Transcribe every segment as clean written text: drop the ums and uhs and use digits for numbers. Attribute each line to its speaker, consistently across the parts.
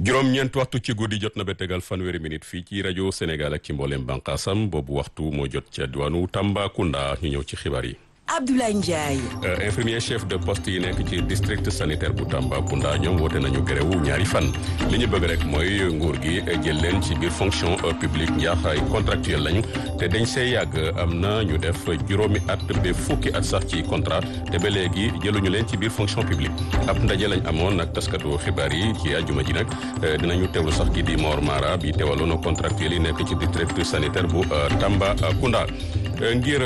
Speaker 1: juróom-ñeent waxtu ci guddi jot na ba tegal fanweeri minute fii ci rajo Sénégal ak ci mboolem bànqaasam boobu waxtu moo jot ca diwaanu Tambacounda ñu ñëw ci xibaar yi.
Speaker 2: Abdoulaye Ndiaye.
Speaker 1: Infirmier chef de poste yi nekk ci district sanitaire bu Tambacounda ñoom woote nañu gréwu ñaari fan li ñu bëgg rek mooy nguur gi jël leen ci biir fonction publique njaax ay contractuel lañu te dañ see yàgg am na ñu def juróomi at ba fukki at sax ci contrat te ba léegi jëluñu leen ci biir fonction publique ab ndaje lañ amoon ak taskatu xibaar yi ci àjjuma ji nag dinañu teewlu sax ki di Mor Mara bi teewaloon contractuel yi nekk ci district sanitaire bu Tambacounda ngir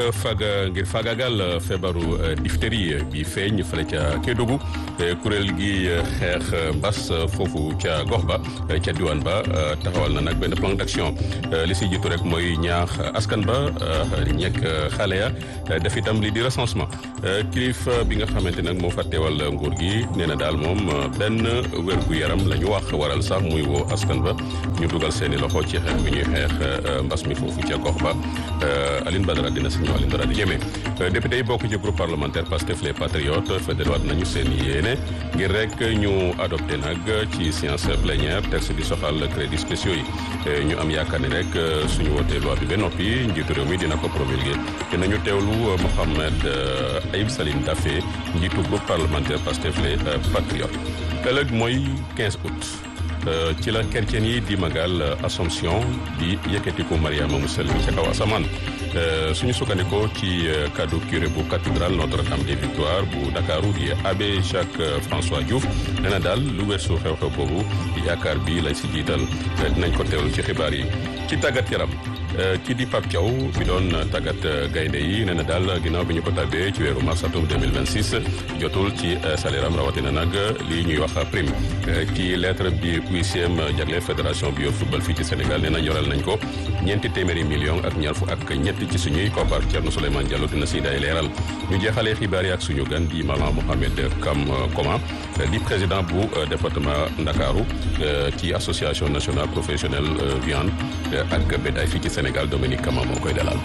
Speaker 1: fagagal feebaru diphtérie bi feeñ fële ca Kédougou kuréel gi xeex mbas foofu ca gox ba ca diwaan ba taxawal na nag benn plan d'action li si jiitu rek mooy ñaax askan ba ñekk xale ya def itam li di recensement kilifa bi nga xamante nag moo fa teewal nguur gi nee na daal moom benn wér-gu-yaram la ñu wax waral sax muy woo askan ba ñu dugal seeni loxo ci xeex bi ñuy xeex mbas mi foofu ca gox ba Aline Badara dina si ñëw Aline Badara di jëmee député yi bokk ci groupe parlementaire Pastef les Patriotes feddelwaat nañu seen yéene ngir rek ñu adopté nag ci séance plénière texte bi soxal crédits spéciaux yi ñu am yaakaar ni rek suñu wootee loi bi ba noppi njiitu réew mi dina ko promulguer dinañu teewlu Mohamed Ayib Salim Daffé njiitu groupe parlementaire Pastef les Patriotes ëllëg mooy 15 août ci la chrétien yi di magal Assomption di yëkkatiku Mariama mu sell mi ca kaw asamaan suñu sukkandikoo ci kaddu curé bu cathédrale Notre-Dame des Victoires bu Dakaru di abbé Jacques François Diouf nee na daal lu weesu xew-xew boobu yaakaar bi lañ si jiital dinañ ko teewlu ci xibaar yi ci tàggat yaram kii di Pape Thiaw bi doon tàggat gaynde yi nee na daal ginnaaw bi ñu ko tabbee ci weeru mars atum 2026 jotul ci salaire am rawatina nag lii ñuy wax prime ci lettre bi huitième jagle fédération bi yor football fii ci Sénégal nee na yoral nañ ko ñeenti téeméeri million ak ñaar fu ak ñett ci suñuy koppar Thierno Souleymane Diallo dina si day leeral ñu jeexalee xibaar yi ak suñu gan di Maman Mohamed Koma di président bu département Ndakaaru ci association nationale professionnelle viande ak bétail fii ci Sénégal Dominique Kama moo koy dalal.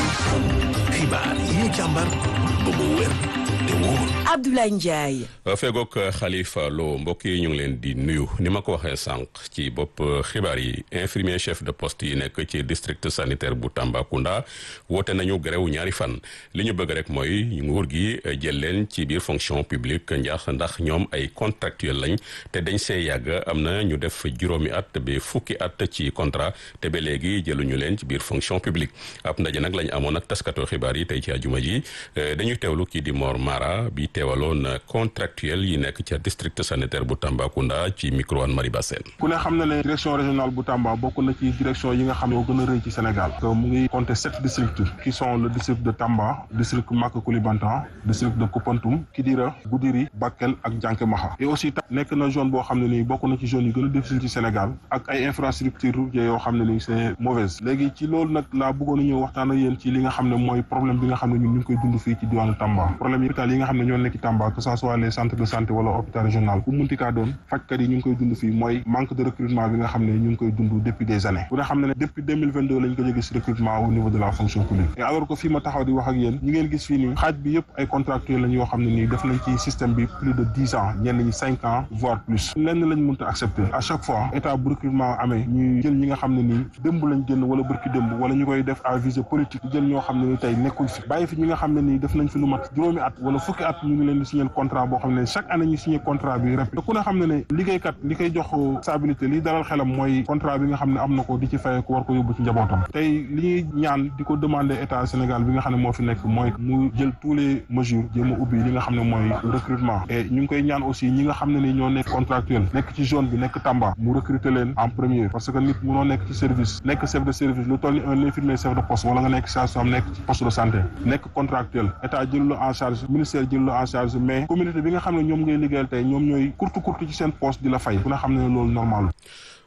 Speaker 3: xibaar yi ñu càmbar ba mu wér te wóor.
Speaker 2: Abdoulaye Ndiaye.
Speaker 1: fegook Khalifa Lo mbokk yi ñu ngi leen di nuyu ni ma ko waxee sànq ci bopp xibaar yi infirmier chef de poste yi nekk ci district sanitaire bu Tambacounda woote nañu gréwu ñaari fan li ñu bëgg rek mooy nguur gi jël leen ci biir fonction publique ndax ñoom ay contractuel lañ te dañ see yàgg am na ñu def juróomi at ba fukki at ci contrat te ba léegi jëluñu leen ci biir fonction publique ab ndaje nag lañ amoon ak taskatu xibaar yi tey ci àjjuma ji dañuy teewlu kii di Mor Mara bi teewaloon contractuel yi nekk ca district sanitaire bu Tambacounda ci micro Anne Marie Bassène.
Speaker 4: ku ne xam na ne direction régionale bu Tamba bokk na ci direction yi nga xam ne moo gën a rëy ci Sénégal. mu ngi compter 7 districts qui sont le district de Tamba district Maka Koulibantang district de Koupantoum Kidira Goudiri Bakel ak Diankémaha. et aussi nekk na zone boo xam ne nii bokk na ci zone yu gën a difficile ci Sénégal ak ay infrastructures routières yoo xam ne nii c'est mauvaise. léegi ci loolu nag laa bëggoon a ñëw waxtaan ak yéen ci li nga xam ne mooy problème bi nga xam ne ñun ñu ngi koy dund fii ci diwaanu Tamba. problème yi hôpital yi nga xam ne ñoo nekk ci Tamba que ça soit les centres de santé wala hôpital régional bu munti kaa doon fajkat yi ñu ngi koy dund fii mooy manque de recrutement bi nga xam ne ñu ngi koy dund depuis des années bu nga xam ne depuis 2022 lañ ko jógee si recrutement au niveau de la fonction publique et alors que fii ma taxaw di wax ak yéen ñi ngeen gis fii nii xaaj bi yëpp ay contractuels lañ yoo xam ne nii def nañ ci système bi plus de 10 ans ñenn ñi 5 ans voire plus lenn lañ mënta accepter à chaque fois état bu recrutement amee ñuy jël ñi nga xam ne nii démb lañ génn wala bërki démb wala ñu koy def à visée politique di jël ñoo xam ne ni tey nekkuñ fi bàyyi fi ñi nga xam ne nii def nañ fi lu mat juróomi at wala fukki at ñu ngi leen di signer contrat boo xam ne chaque année ñu signé contrat bi répété te ku ne xam ne ne liggéeykat li koy jox stabilité li dalal xelam mooy contrat bi nga xam ne am na ko di ci fay ko war ko yóbbu ci njabootam tey li ñuy ñaan di ko demander état Sénégal bi nga xam ne moo fi nekk mooy mu jël tous les mesures jéem a ubbi li nga xam ne mooy recrutement et ñu ngi koy ñaan aussi ñi nga xam ne ni ñoo nekk contractuel nekk ci zone bi nekk Tamba mu recruter leen en premier parce que nit munoo nekk ci service nekk chef de service lu toll ni un infirmier chef de poste wala nga nekk station nekk ci poste de santé nekk contractuel état jël la en charge ministère jël la en charge mais communauté bi nga xam ne ñoom ngay liggéeyal tey ñoom ñooy kurtu ci seen poste di la fay ku nga xam ne loolu normal.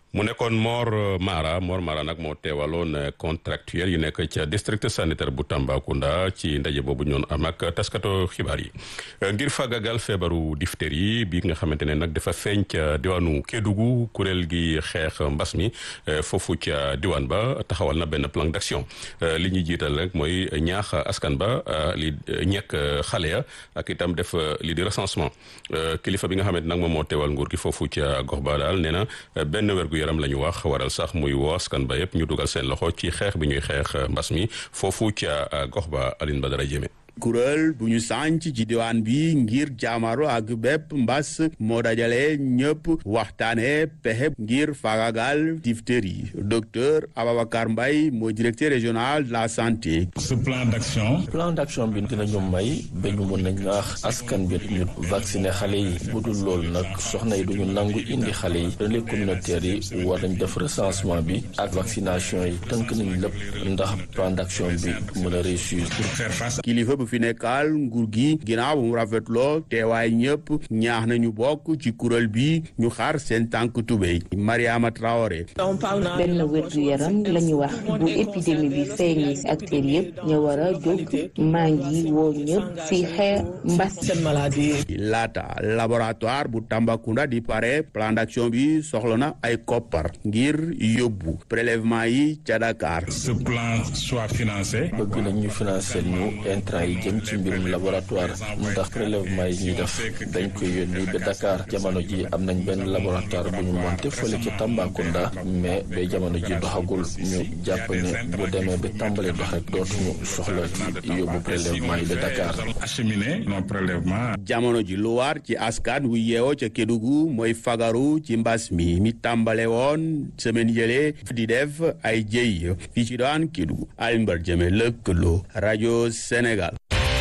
Speaker 1: mu nekkoon Mor Mara nag moo teewaloon contractuel yi nekk ca district sanitaire bu Tambacounda ci ndaje boobu ñoon am ak taskato xibaar yi ngir fàggagal feebaru diphtérie bi nga xamante ne nag dafa feeñ ca diwaanu Kédougou kuréel gi xeex mbas mi foofu ca diwaan ba taxawal na benn plan d'action li ñuy jiital rek mooy ñaax askan ba li ñekk xale ya ak itam def li di recensement kilifa bi nga xamante nag moom moo teewal nguur gi foofu ca gox ba daal nee na benn wergu yaram la ñu wax waral sax muy woo askan ba yëpp ñu dugal seen loxo ci xeex bi ñuy xeex mbas mi foofu ca gox ba Aline Badara Diémé.
Speaker 5: kuréel bu ñu sànc ci diwaan bi ngir jaamaro ak bépp mbas moo dajale ñëpp waxtaane pexe ngir faagagal diphtérie docteur Ababacar Mbaye mooy directeur régional de la santé.
Speaker 6: ce plan d'action bi dinañu may ba ñu mën a ñaax askan bi ñu vacciner xale yi bu dul loolu nag soxna yi duñu nangu indi xale yi relais communautaires yi war nañ def recensement bi ak vaccination yi tënk nañ lépp ndax plan d'action bi mën a réussir.
Speaker 5: kilifa fi nekkal nguur gi ginnaaw bu mu rafetloo teewaay ñëpp ñaax nañu bokk ci kuréel bi ñu xaar seen tànk tubéy. Mariama Traoré.
Speaker 7: benn wérgu yaram la ñu wax bu épidémie bi feeñee acteurs yëpp ñu war a jóg maa ngi woo ñëpp ci xeex mbas maladie.
Speaker 5: laata laboratoire bu Tambacounda di pare plan d'action bi soxla na ay koppar ngir yóbbu prélèvement yi ca Dakar.
Speaker 6: ce plan soit financé. bëgg nañ ñu financer ñu intrant yi jëm ci mbirum laboratoire ndax prélèvement yi ñuy def dañ koy yónni ba Dakar jamono ji am nañ benn laboratoire bu ñu monté fële ci Tambacounda mais ba jamono ji doxagul ñu jàpp ne bu demee ba tàmbale dox rek dootuñu soxla ci yóbbu prélèvement yi ba Dakar. acheminer nos prélèvements.
Speaker 5: jamono ji lu war ci askan wu yeewoo ca Kédougou mooy fagaru ci mbas mi tàmbale woon semaine yële di def ay jéy fii ci daan Kédougou. Alioune Badara Diémé lëkkaloo rajo Sénégal.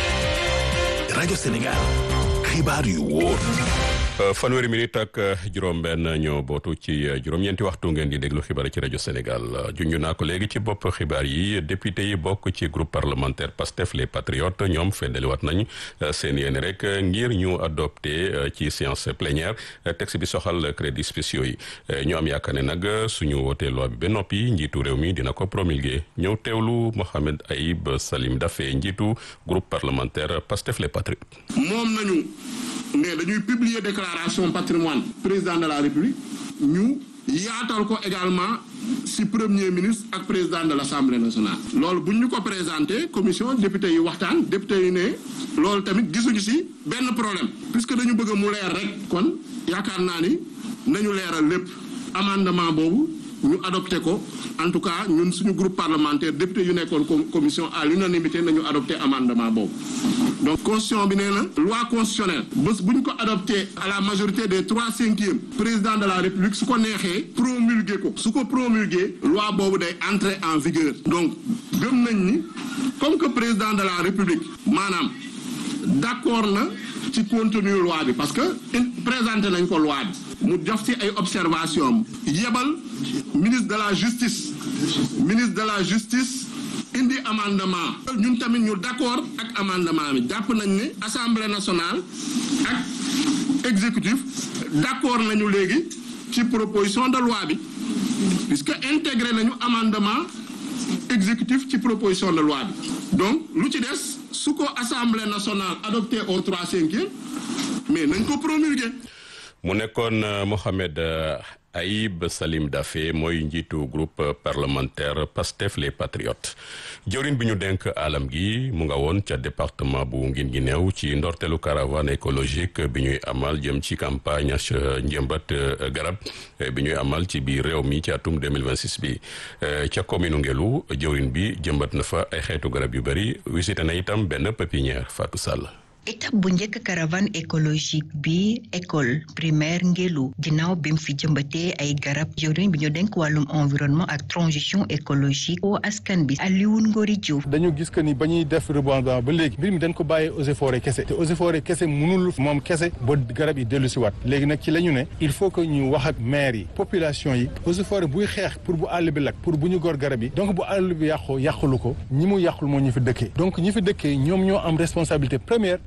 Speaker 3: rajo Sénégal xibaar yu wóor.
Speaker 1: fanweeri minute ak juróom-benn ñoo bootu ci juróom-ñeenti waxtu ngeen di déglu xibaar ci rajo Sénégal junj naa ko léegi ci bopp xibaar yi député yi bokk ci groupe parlementaire PASTEF les patriotes ñoom feddaliwaat nañ seen yéene rek ngir ñu adopté ci séance plénière texte bi soxal crédits spéciaux yi ñu am yaakaar ne nag suñu wootee loi bi ba noppi njiitu réew mi dina ko promulguer ñëw teewlu Mohamed Ayib Salim Daffé njiitu groupe parlementaire PASTEF les patriotes.
Speaker 8: moom nañu ne dañuy publier déclaration patrimoine président de la République ñu yaatal ko également ci premier ministre ak président de l'Assemblée nationale. loolu bu ñu ko présenté commission député yi waxtaan député yi ne loolu tamit gisuñu ci benn problème puisque dañu bëgg mu leer rek kon yaakaar naa ni nañu leeral lépp amendement boobu ñu adopté ko en tout cas ñun suñu groupe parlementaire député yu nekkoon commission à l'unanimité nañu adopté amendement boobu. donc constitution bi nee na loi constitutionnelle bés bu ñu ko adopté à la majorité des 3/5 président de la république su ko neexee promulguer ko su ko promulguer loi boobu day entrer en vigueur. donc gëm nañ ni comme que président de la république maanaam d'accord na ci contenu loi bi parce que présenté nañ ko loi bi mu def ci ay observation yebal ministre de la justice indi amendement ñun tamit ñu d'accord ak amendement bi jàpp nañ ne assemblée nationale ak exécutif d'accord nañu léegi ci proposition de loi bi puisque intégré nañu amendement exécutif ci proposition de loi bi donc lu ci des su ko assemblée nationale adopté au 3/5 mais nañ ko promulguer.
Speaker 1: mu nekkoon Mohamed Ayib Salim Daffé mooy njiitu groupe parlementaire PASTEF les patriotes jëwriñ bi ñu dénk alam gi mu nga woon ca département bu Guinguinéo ci ndorteelu caravane écologique bi ñuy amal jëm ci campagne njëmbat garab bi ñuy amal ci biir réew mi ci atum 2026 bi ca commune Ngelu jëwriñ bi jëmbat na fa ay xeetu garab yu bëri visité na itam benn pépinière Fatou Sall.
Speaker 9: étape bu njëkk caravane écologique bi école primaire Ngelu ginnaaw bi mu fi jëmbatee ay garab jëwriñ bi ñu denk wàllum environnement ak transition écologique o askan bi Alioune Ngori Diouf.
Speaker 10: dañu gis que ni ba ñuy def reboisement ba léegi mbir mi dañ ko bàyyee eaux et forêts kese te eaux et forêts kese mënul moom kese ba garab yi dellu si waat léegi nag ci la ñu ne il faut que ñu wax ak maire yi population yi eaux et forêts buy xeex pour bu àll bi lakk pour bu ñu gor garab yi donc bu àll bi yàqoo yàqulu ko ñi mu yàqul moo ñu fi dëkkee donc ñi fi dëkkee ñoom ñoo am responsabilité première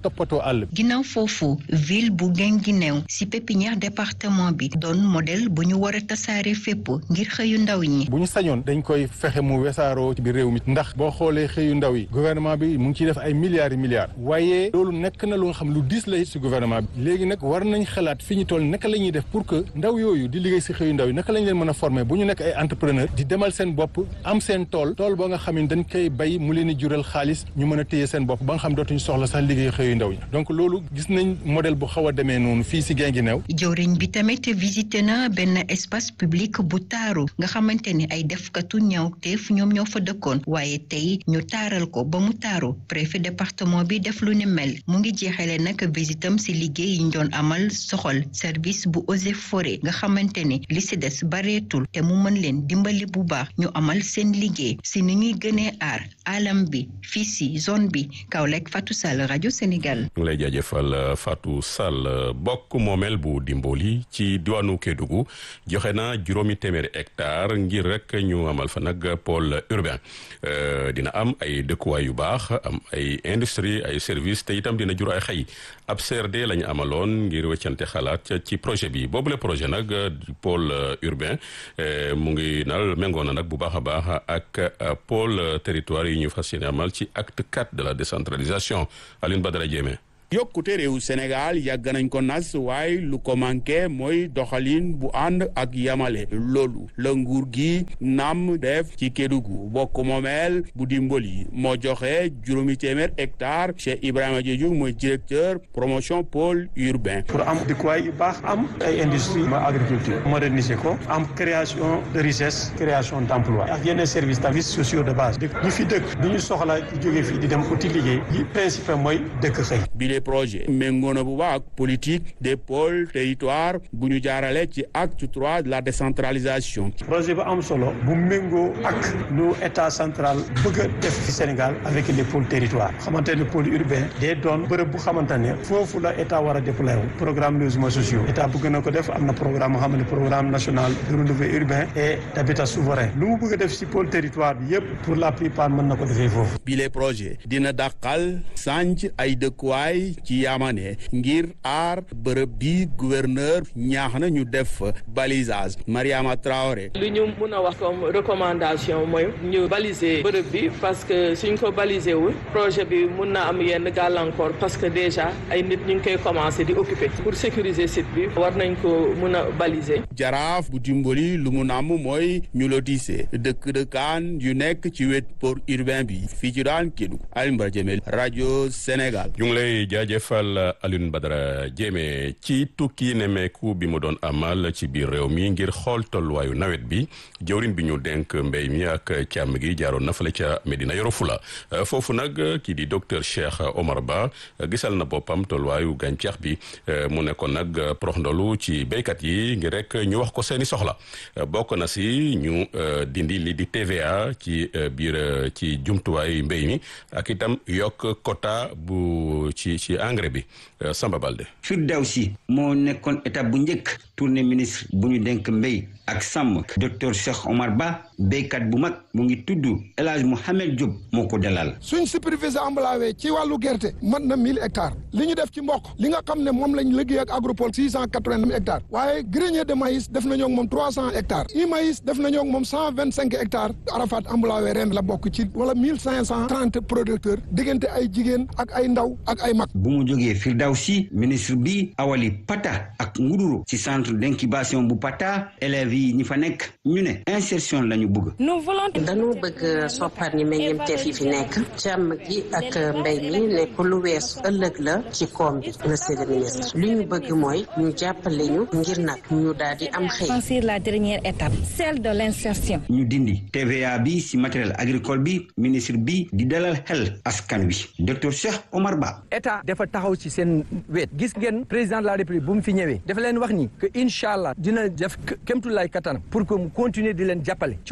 Speaker 10: toppatoo àll bi.
Speaker 9: ginnaaw foofu ville bu Guinguinéo ci pépinière département bi doon modèle bu ñu war a tasaare fépp ngir xëyu ndaw ñi.
Speaker 10: bu ñu sañoon dañ koy fexe mu wesaaroo ci biir réew mi ndax boo xoolee xëyu ndaw yi gouvernement bi mu ngi ciy def ay milliards waaye loolu nekk na lu nga xam lu diis la ci gouvernement bi léegi nag war nañ xalaat fi ñu toll naka la ñuy def pour que ndaw yooyu di liggéey ci xëyu ndaw yi naka lañ leen mën a former bu ñu nekk ay entrepreneur di demal seen bopp am seen tool ba nga xam ne dañ koy bay mu leen di jural xaalis ñu mën a téye seen bopp ba nga xam dootuñu soxla sax liggéey xëyu ndaw yi donc loolu gis nañ modèle bu xaw a demee noonu fii ci Guinguinéo.
Speaker 9: jëwriñ bi tamit visité na benn espace public bu taaru nga xamante ni ay defkatu ñaawteef ñoom ñoo fa dëkkoon waaye tey ñu taaral ko ba mu taaru préfet département bi def lu ni mel mu ngi jeexale nag visitam ci liggéey yi ñu doon amal soxal service bu eaux et forêt nga xamante ni li ci des bareetul te mu mën leen dimbali bu baax ñu amal seen liggéey ci ni ñuy gënee aar alam bi fii ci zone bi Kaolack Fatou Sall rajo Sénégal.
Speaker 1: ñu lay jaajëfal Fatou Sall bokk moomeel bu Dimboli ci diwaanu Kédougou joxe na 800 hectares ngir rek ñu amal fa nag pôle urbain dina am ay dëkkuwaay yu baax am ay industrie ay service te itam dina jur ay xëy ab CRD la ñu amaloon ngir weccante xalaat ci projet bi boobule projet nag pôle urbain mu ngi nal méngoo na nag bu baax a baax ak pôle territoire yi ñu fas yéene amal ci acte 4 de la décentralisation Alioune Badara Diémé.
Speaker 5: yokkute réewu Sénégal yàgg nañ ko nas waaye lu ko manqué mooy doxalin bu ànd ak yamale loolu la nguur gi nam def ci Kédougou bokk moomeel bu Dimboli moo joxe 800 hectares Cheikh Ibrahima Diédhiou mooy directeur promotion pôle urbain.
Speaker 11: pour am dëkkuwaay yu baax am ay industrie ma agriculture moderniser ko am création de richesse création d'emploi ak yeneen services sociaux de base ñu fi dëkk du ñu soxla di jóge fii di dem uti liggéey yi principe mooy dëkk xëy. projet méngoo na bu baax ak politique des pôles territoire bu ñu jaarale ci acte 3 de la décentralisation. projet bu am solo bu méngoo ak lu état central bëgg a def ci Sénégal avec les pôles territoire xamante ne pôle urbain day doon bërëb bu xamante ne foofu la état war a déployer programme logements sociaux état bëgg na ko def am na programme xam ne programme national de renouveau urbain et d'habitat souverain lu mu bëgg a def ci pôle territoire bi yëpp pour la plupart mën na ko defee foofu.
Speaker 5: bi les projets dina dàqal sànc ay dëkkuwaay ci Yamane ngir aar bërëb bi gouverneur ñaax na ñu def balisage Mariama Traoré.
Speaker 12: lu ñu mun a wax comme recommandation mooy ñu baliser bërëb bi parce que suñ ko baliser wul projet bi mun na am yenn gàllankoor parce que déjà ay nit ñu ngi koy commencer di occuper pour sécuriser site bi war nañ ko mun a baliser.
Speaker 5: jaraaf bu Dimboli lu mu namm mooy ñu lotissé dëkkaan yu nekk ci wet port urbain bi fii ci daan Kédougou Alioune Badara Diémé rajo Sénégal.
Speaker 1: jaajëfal Alioune Badara Diémé ci tukki nemeeku bi mu doon amal ci biir réew mi ngir xool tolluwaayu nawet bi jëwriñ bi ñu dénk mbéy mi ak càmm gi jaaroon na fale ca Médina Yoro Fula foofu nag kii di docteur Cheikh Omar Ba gisal na boppam tolluwaayu gàncax bi mu nekkoon nag prox ndolu ci béykat yi ngir rek ñu wax ko seeni soxla bokk na si ñu dindi li di TVA ci biir ci jumtuwaay mbéy mi ak itam yokk quota bu ci engrais bi Samba Balde.
Speaker 13: Firdawsi moo nekkoon étape bu njëkk tournée ministre bu ñu dénk mbéy ak sàmm docteur Cheikh Omar Ba béykat bu mag mu ngi tudd El Hadj Mohamed Diop moo ko dalal.
Speaker 14: suñ supervisé emballage ci wàllu gerte mën na 1000 hectares li ñu def ci mboq li nga xam ne moom lañ liggéey ak agropole 680 hectares waaye grenier de maïs def nañoo ak moom 300 hectares maïs def nañoo ak moom 125 hectares Arafat emballage ren la bokk ci wala 1530 producteurs diggante ay jigéen ak ay ndaw ak ay mag.
Speaker 13: bu mu jógee Firdawsi ministre bi awali Pata ak Nguduru ci centre d'incubation bu Pata élèves yi ñi fa nekk ñu ne insertion lañu bëgg.
Speaker 15: dañu bëgg soppar ñi meññeemteef yi fi nekk càmm gi ak mbéy mi nekk lu weesu ëllëg la ci koom bi monsieur le ministre li ñu bëgg mooy ñu jàppale ñu ngir nag ñu daal di am xëy.
Speaker 16: franchir la dernière étape celle de l'insertion.
Speaker 13: ñu dindi TVA bi ci matériel agricole bi ministre bi di dalal xel askan wi docteur Cheikh Omar Ba.
Speaker 17: état dafa taxaw ci seen wet gis ngeen président de la république bu mu fi ñëwee dafa leen wax ni que incha allah dina def kémtulaay kattanam pour que mu continuer di leen jàppale ci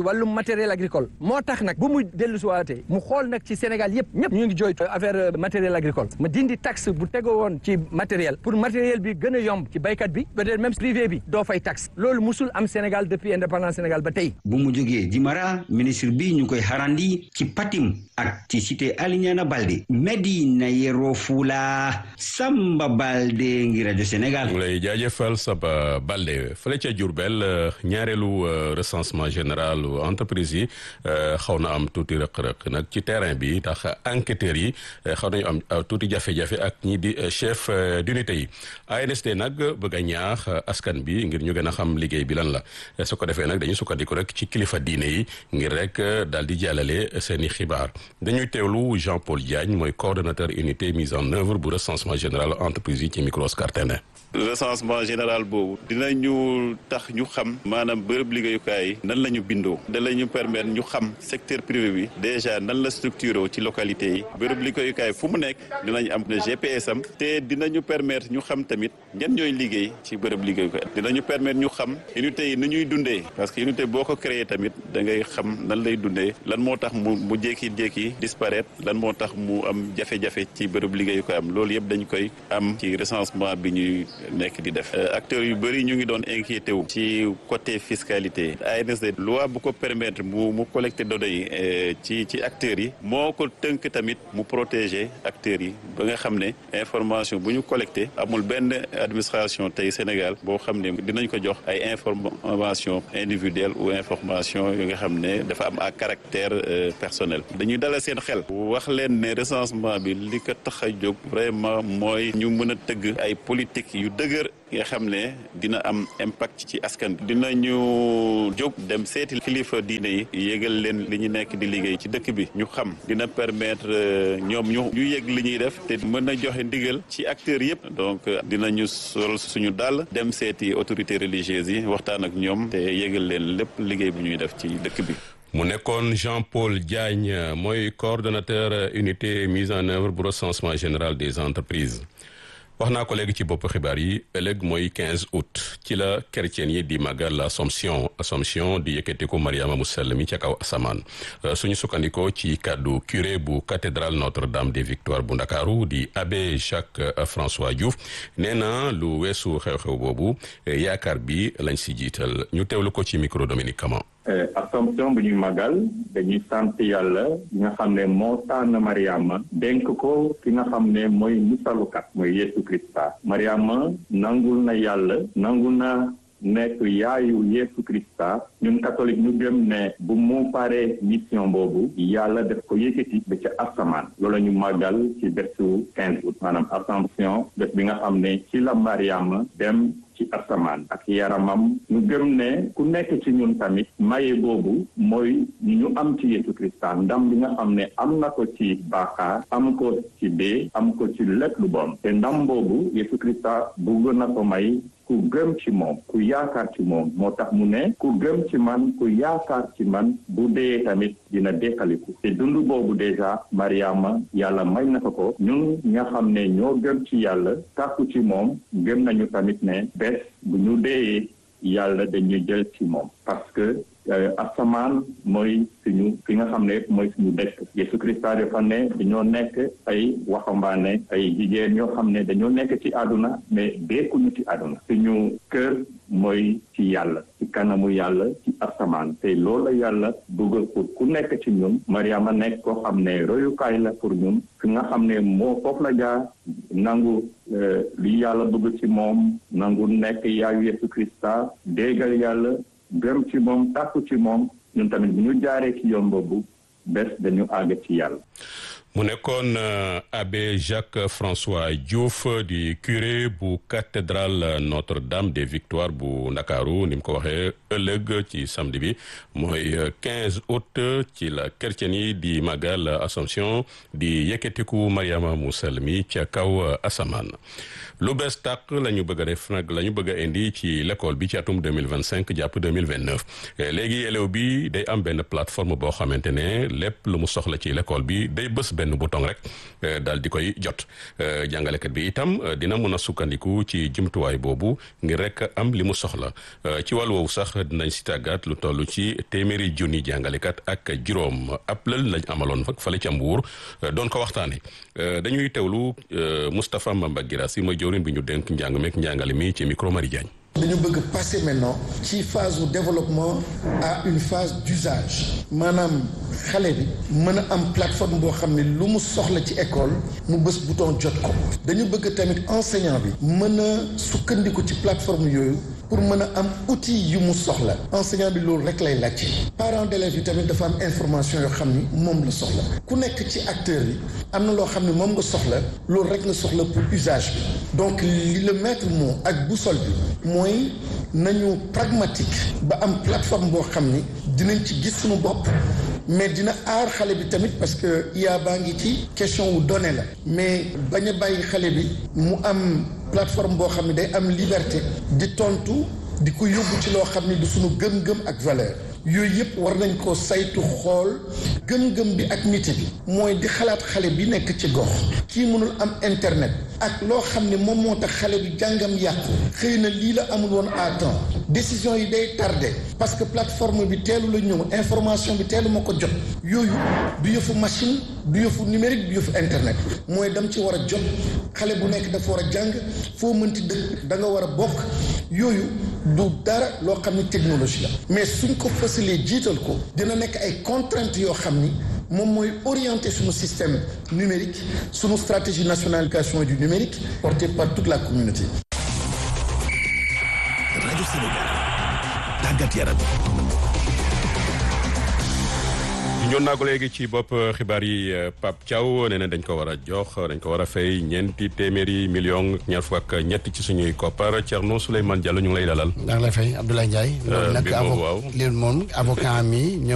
Speaker 17: wàllum matériel agricole moo tax nag bu mu dellu siwaatee mu xool nag ci Sénégal yëpp ñëpp ñu ngi jooytu affaire matériel agricole ma dindi taxe bu tegoo woon ci matériel pour matériel bi gën a yomb ci baykat bi peut-être même privé bi doo fay taxe loolu musul am Sénégal depuis indépendance Sénégal ba tey.
Speaker 13: bu mu jógee Jimara ministre bi ñu koy xarandi ci Patim ak ci cité Alignana Balde Medina Yoro Fula Samba Balde ngi rajo Sénégal.
Speaker 1: mu lay jaajëfal Samba Balde fële ca Diourbel ñaareelu recensement général entreprise yi xaw na am tuuti rëq-rëq nag ci terrain bi tax enquêteurs yi xaw nañu am tuuti jafe-jafe ak ñi di chef d'unité yi ANSD nag bëgg a ñaax askan bi ngir ñu gën a xam liggéey bi lan la su ko defee nag dañu sukkandiku rek ci kilifa diine yi ngir rek daal di jàllale seeni xibaar dañuy teewlu Jean-Paul Diagne mooy coordonnateur unité mise en œuvre bu recensement général entreprise yi ci micro Scartene.
Speaker 18: recensement général boobu dinañu tax ñu xam maanaam bërëb liggéeyukaay yi nan la ñu bindoo da la ñu permettre ñu xam secteur privé bi déjà nan la structuré ci localité yi bërëb liggéeyukaay fu mu nekk dinañ am GPS am te dinañu permettre ñu xam tamit ñan ñooy liggéey ci bërëb liggéeyukaay dinañu permettre ñu xam unité yi ni ñuy dundee parce que unité boo ko créé tamit da ngay xam nan lay dundee lan moo tax mu jékki-jékki disparaître lan moo tax mu am jafe-jafe ci bërëb liggéeyukaay am loolu yëpp dañ koy am ci recensement bi ñuy nekk di def acteurs yu bëri ñu ngi doon inquiété wu ci côté fiscalité ANSD loi bu ko permettre mu collecter données yi ci acteurs yi moo ko tënk tamit mu protéger acteurs yi ba nga xam ne information bu ñu collecté amul benn administration tey Sénégal boo xam ne dinañ ko jox ay information individuelle ou information yu nga xam ne dafa am à caractère personnel dañuy dalal seen xel wax leen ne recensement bi li ko tax a jóg vraiment mooy ñu mën a tëgg ay politique yu dëgër nga xam ne dina am impact ci askan bi dinañu jóg dem seeti kilifa diine yi yégal leen li ñu nekk di liggéey ci dëkk bi ñu xam dina permettre ñoom ñu yëg li ñuy def te mën a joxe ndigal ci acteurs yëpp donc dinañu sol suñu dàll dem seeti autorités religieuses yi waxtaan ak ñoom te yégal leen lépp liggéey bu ñuy def ci dëkk bi.
Speaker 1: mu nekkoon Jean-Paul Diagne mooy coordonnateur unité mise en œuvre bu recensement général des entreprises. wax naa ko léegi ci bopp xibaar yi ëllëg mooy 15 août ci la chrétien yi di màggal Assomption di yëkkatiku Mariama mu sell mi ca kaw asamaan suñu sukkandikoo ci kàddu curé bu cathédrale Notre-Dame des Victoires bu Ndakaaru di abbé Jacques François Diouf nee na lu weesu xew-xew boobu yaakaar bi lañ si jiital ñu teewlu ko ci micro Dominique Caman.
Speaker 19: Assomption bu ñuy màggal dañuy sant yàlla nga xam ne moo tànn Mariama dénk ko ki nga xam ne mooy musalukat mooy Yeesu Krista Mariama nangul na yàlla nangul na nekk yaayu Yeesu Krista ñun catholique ñu gëm ne bu mu paree mission boobu yàlla def ko yëkkati ba ca asamaan loolu ñu màggal ci bésu 15 août maanaam Assomption bés bi nga xam ne ci la Mariama dem ci asamaan ak yaramam ñu gëm ne ku nekk ci ñun tamit maye boobu mooy ñu am ci Yeesu Krista ndam bi nga xam ne am na ko ci bàkkaar am ko ci dee am ko ci lépp lu bon te ndam boobu Yeesu Krista bëgg na ko may ku gëm ci moom ku yaakaar ci moom moo tax mu ne ku gëm ci man ku yaakaar ci man bu dee tamit dina dekkaliku te dund boobu déjà Mariama yàlla may na ko ñun nga xam ne ñoo gëm ci yàlla tàkku ci moom gëm nañu tamit ne bés bu ñu dee yàlla dañuy jël ci moom parce que asamaan mooy suñu fi nga xam ne mooy suñu dëkk Yeesu Krista dafa ne dañoo nekk ay waxambaane ay jigéen ñoo xam ne dañoo nekk ci àdduna mais dekkuñu ci àdduna suñu kër mooy ci yàlla ci kanamu yàlla ci asamaan te loolu la yàlla bëgg pour ku nekk ci ñun Mariama nekk koo xam ne royukaay la pour ñun fi nga xam ne moo foofu la jaar nangu li yàlla bëgg ci moom nangu nekk yaayu Yeesu Krista déggal yàlla gëm ci moom tàkku ci moom ñun tamit bu ñu jaaree ci yoon boobu bés dañu àgg ci yàlla.
Speaker 1: mu nekkoon abbé Jacques François Diouf di curé bu cathédrale Notre-Dame des Victoires bu Ndakaaru ni mu ko waxee ëllëg ci samedi bi mooy 15 août ci la chrétien yi di màggal Assomption di yëkkatiku Mariama mu sell mi ca kaw asamaan. lu bees tàq la ñu bëgg a def nag la ñu bëgg a indi ci l'école bi ci atum 2025 jàpp 2029 léegi élève bi day am benn plateforme boo xamante ne lépp lu mu soxla ci l'école bi day bës benn bouton rek daal di koy jot jàngalekat bi itam dina mën a sukkandiku ci jumtuwaay boobu ngir rek am li mu soxla ci wàllu woowu sax dinañ si tàggat lu toll ci téeméeri junni jàngalekat ak juróom ab lël lañ amaloon fale ca Mbuur doon ko waxtaane dañuy teewlu Moustapha Mamba Guirassy mooy jawriñ bi ñu dénk njàng meek njàngale mi ci micro Marie Diagne.
Speaker 20: dañu bëgg passer maintenant ci phase de développement à une phase d'usage maanaam xale bi mën a am plateforme boo xam ne lu mu soxla ci école mu bës bouton jot ko dañu bëgg tamit enseignant bi mën a sukkandiku ci plateforme yooyu pour mën a am outil yu mu soxla enseignant bi loolu rek lay laajte parents d'élèves yi tamit dafa am information yoo xam ni moom la soxla ku nekk ci acteur yi am na loo xam ne moom nga soxla loolu rek nga soxla pour usage bi donc li le maître mot ak boussole bi mooy nañu pragmatique ba am plateforme boo xam ni dinañ ci gis suñu bopp mais dina aar xale bi tamit parce que IA baa ngi ci question wu données la mais bañ a bàyyi xale bi mu am plateforme boo xam ne day am liberté di tontu di ko yóbbu ci loo xam ne du suñu gëm-gëm ak valeur yooyu yëpp war nañ ko saytu xool gëm-gëm bi ak nite bi mooy di xalaat xale bi nekk ci gox kii mënul am internet ak loo xam ne moom moo tax xale bi jàngam yàqu xëy na lii la amul woon à temps décision yi day tardé parce que plateforme bi teelu la ñëw information bi teelu ma ko jot yooyu du yëfu machine du yëfu numérique du yëfu internet mooy dem ci war a jot xale bu nekk dafa war a jàng foo mënti dëkk da nga war a bokk yooyu du dara loo xam ne technologie la mais suñ ko fësalee jiital ko dina nekk ay contraintes yoo xam ni moom mooy orienter suñu système numérique suñu stratégie nationale d'éducation du numérique portée par toute la communauté.
Speaker 3: rajo Sénégal tàggat yaram.
Speaker 1: ñoon naa ko léegi ci bopp xibaar yi Pape Thiaw nee na dañ ko war a fay ñeenti téeméeri million ñaar fukk ak ñett ci suñuy koppar Thierno Souleymane Diallo ñu ngi lay dalal.
Speaker 21: daa ngi lay fay Abdoulaye Ndiaye. loolu nag avocat mi